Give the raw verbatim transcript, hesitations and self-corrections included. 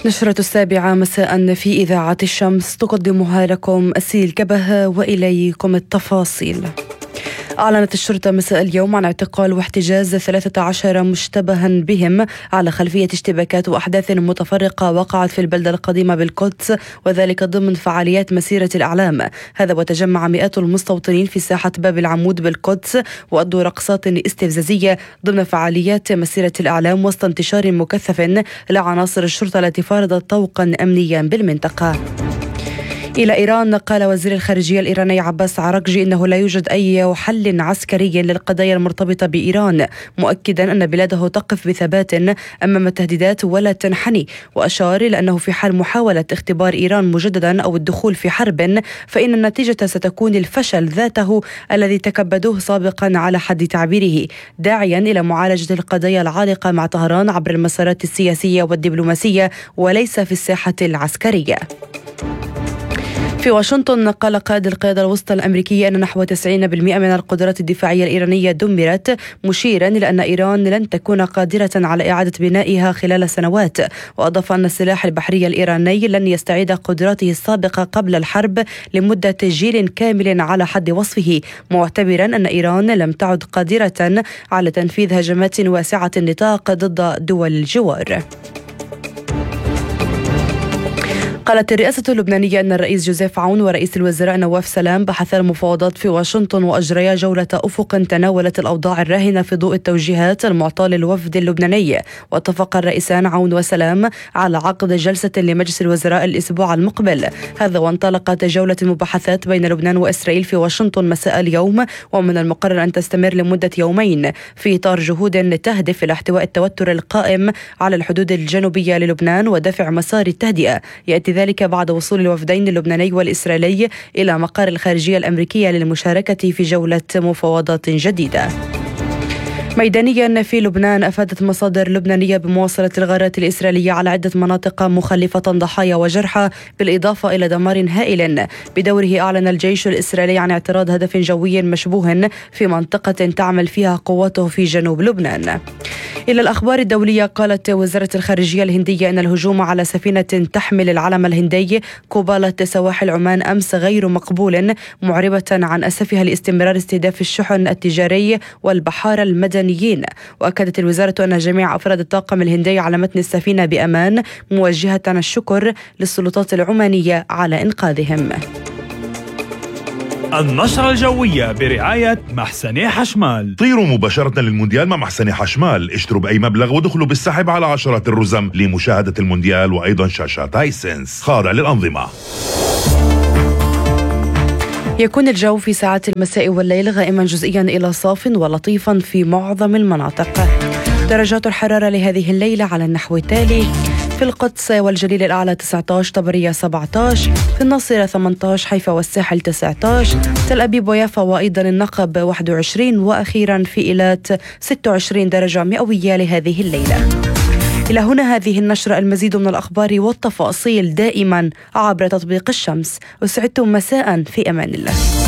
نشرة السابعة مساء في إذاعة الشمس تقدمها لكم أسيل كبه وإليكم التفاصيل. أعلنت الشرطة مساء اليوم عن اعتقال واحتجاز ثلاثة عشر مشتبها بهم على خلفية اشتباكات وأحداث متفرقة وقعت في البلدة القديمة بالقدس، وذلك ضمن فعاليات مسيرة الأعلام. هذا وتجمع مئات المستوطنين في ساحة باب العمود بالقدس وأدوا رقصات استفزازية ضمن فعاليات مسيرة الأعلام وسط انتشار مكثف لعناصر الشرطة التي فرضت طوقا أمنيا بالمنطقة. إلى إيران، قال وزير الخارجية الإيراني عباس عراقجي إنه لا يوجد أي حل عسكري للقضايا المرتبطة بإيران، مؤكدا أن بلاده تقف بثبات أمام التهديدات ولا تنحني، وأشار إلى أنه في حال محاولة اختبار إيران مجددا أو الدخول في حرب فإن النتيجة ستكون الفشل ذاته الذي تكبدوه سابقا على حد تعبيره، داعيا إلى معالجة القضايا العالقة مع طهران عبر المسارات السياسية والدبلوماسية وليس في الساحة العسكرية. في واشنطن، قال قائد القيادة الوسطى الأمريكية أن نحو تسعين بالمئة من القدرات الدفاعية الإيرانية دمرت، مشيرا إلى أن إيران لن تكون قادرة على إعادة بنائها خلال سنوات، وأضاف أن السلاح البحري الإيراني لن يستعيد قدراته السابقة قبل الحرب لمدة جيل كامل على حد وصفه، معتبرا أن إيران لم تعد قادرة على تنفيذ هجمات واسعة النطاق ضد دول الجوار. قالت الرئاسة اللبنانية أن الرئيس جوزيف عون ورئيس الوزراء نواف سلام بحثا المفاوضات في واشنطن وأجريا جولة أفق تناولت الأوضاع الراهنة في ضوء التوجيهات المعطاة للوفد اللبناني، واتفق الرئيسان عون وسلام على عقد جلسة لمجلس الوزراء الأسبوع المقبل. هذا وانطلقت جولة المباحثات بين لبنان وإسرائيل في واشنطن مساء اليوم، ومن المقرر أن تستمر لمدة يومين في إطار جهود تهدف إلى احتواء التوتر القائم على الحدود الجنوبية للبنان ودفع مسار التهدئة. يأتي ذلك بعد وصول الوفدين اللبناني والإسرائيلي إلى مقر الخارجية الأمريكية للمشاركة في جولة مفاوضات جديدة. ميدانيا في لبنان، أفادت مصادر لبنانية بمواصلة الغارات الإسرائيلية على عدة مناطق مخلفة ضحايا وجرحى بالإضافة إلى دمار هائل. بدوره أعلن الجيش الإسرائيلي عن اعتراض هدف جوي مشبوه في منطقة تعمل فيها قواته في جنوب لبنان. إلى الأخبار الدولية، قالت وزارة الخارجية الهندية أن الهجوم على سفينة تحمل العلم الهندي قبالة سواحل عمان أمس غير مقبول، معربة عن أسفها لاستمرار استهداف الشحن التجاري والبحارة المدنيين. وأكدت الوزارة أن جميع أفراد الطاقم الهندي على متن السفينة بأمان، موجهة الشكر للسلطات العمانية على إنقاذهم. النشرة الجوية برعاية محسني حشمال. طيروا مباشرة للمونديال مع محسني حشمال، اشتروا بأي مبلغ ودخلوا بالسحب على عشرات الرزم لمشاهدة المونديال وأيضا شاشات هايسنس خاضع للأنظمة. يكون الجو في ساعات المساء والليل غائما جزئيا إلى صاف ولطيفا في معظم المناطق. درجات الحرارة لهذه الليلة على النحو التالي: في القدس والجليل الأعلى تسعة عشر، طبرية سبعة عشر، في الناصرة ثمانية عشر، حيفا والساحل تسعة عشر، تل أبيب ويافا وأيضا النقب واحد وعشرين، وأخيرا في إيلات ستة وعشرين درجة مئوية لهذه الليلة. إلى هنا هذه النشرة، المزيد من الأخبار والتفاصيل دائما عبر تطبيق الشمس. أسعدتم مساء في أمان الله.